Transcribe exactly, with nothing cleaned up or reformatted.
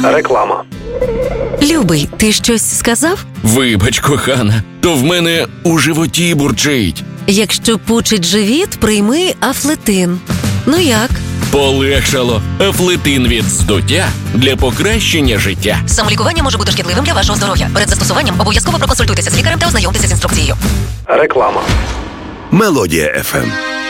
Реклама. Любий, ти щось сказав? Вибач, кохана, то в мене у животі бурчить. Якщо пучить живіт, прийми Афлетин. Ну як? Полегшало. Афлетин від здуття для покращення життя. Самолікування може бути шкідливим для вашого здоров'я. Перед застосуванням обов'язково проконсультуйтеся з лікарем та ознайомтеся з інструкцією. Реклама. Мелодія еф ем.